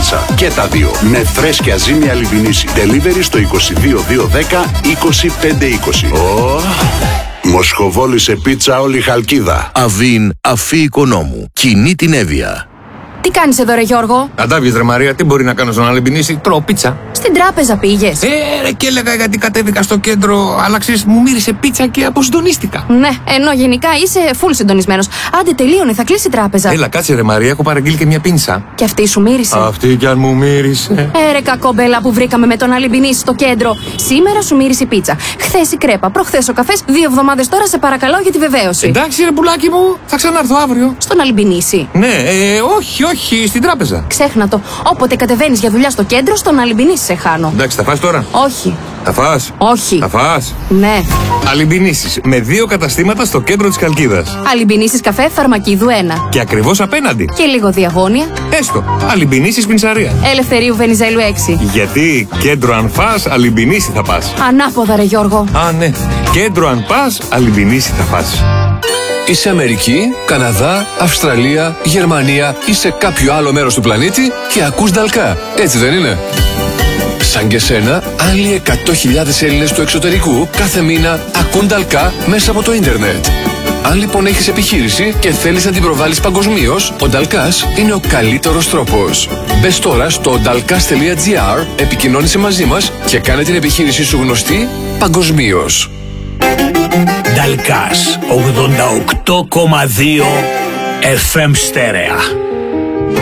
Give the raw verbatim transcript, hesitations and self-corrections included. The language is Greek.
πίτσα. Και τα δύο με φρέσκια ζύμη Αλιμπινίση. Delivery στο είκοσι δύο δύο δέκα είκοσι πέντε είκοσι. Oh. Μοσχοβόλησε πίτσα όλη η Χαλκίδα. Αβίν Αφή Οικονόμου. Κινεί την Εύβοια. Τι κάνεις εδώ, ρε Γιώργο? Αντάβιες, ρε Μαρία, τι μπορεί να κάνω στον Αλιμπινίση? Τρώω πίτσα. Στην τράπεζα πήγες? Ε, ρε, και έλεγα γιατί κατέβηκα στο κέντρο, αλλά ξέρεις, μου μύρισε πίτσα και αποσυντονίστηκα. Ναι, ενώ γενικά είσαι full συντονισμένος. Άντε, τελείωνε, θα κλείσει η τράπεζα. Έλα, κάτσε, ρε Μαρία, έχω παραγγείλει και μια πίνσα. Και αυτή σου μύρισε? Αυτή κι αν μου μύρισε. Ε, ρε κακόμπελα που βρήκαμε με τον Αλιμπινίση στο κέντρο. Σήμερα σου μύρισε η πίτσα. Χθες η κρέπα, προχθές ο καφές. Δύο εβδομάδες τώρα σε παρακαλώ για τη βεβαίωση. Εντάξει, ρε πουλάκι μου, θα ξανάρθω αύριο. Στον Αλιμπινίση? Ναι, ε, όχι, όχι, στην τράπεζα. Ξέχνα το. Όποτε κατεβαίνεις για δουλειά στο κέντρο, στον Αλιμπινίση σε χάνω. Εντάξει, θα φας τώρα? Όχι. Θα φας? Όχι. Θα φας? Ναι. Αλιμπινίσεις με δύο καταστήματα στο κέντρο της Χαλκίδας. Αλιμπινίσεις καφέ Φαρμακίδου ένα. Και ακριβώς απέναντι. Και λίγο διαγώνια. Έστω. Αλιμπινίσεις πινσαρία. Ελευθερίου Βενιζέλου έξι. Γιατί κέντρο αν φας, Αλιμπινίση θα πας. Ανάποδα, ρε Γιώργο. Α, ναι. Κέντρο αν πας, Αλιμπινίση θα πας. Είσαι Αμερική, Καναδά, Αυστραλία, Γερμανία ή σε κάποιο άλλο μέρος του πλανήτη και ακούς Νταλκά. Έτσι δεν είναι? Σαν και σένα, άλλοι εκατό χιλιάδες Έλληνες του εξωτερικού κάθε μήνα ακούν Νταλκά μέσα από το ίντερνετ. Αν λοιπόν έχεις επιχείρηση και θέλεις να την προβάλλεις παγκοσμίως, ο Νταλκάς είναι ο καλύτερος τρόπος. Μπες τώρα στο dalkas τελεία gr, επικοινώνησε μαζί μας και κάνε την επιχείρησή σου γνωστή παγκοσμίως. Dalkas ογδόντα οκτώ κόμμα δύο εφ εμ στέρεα.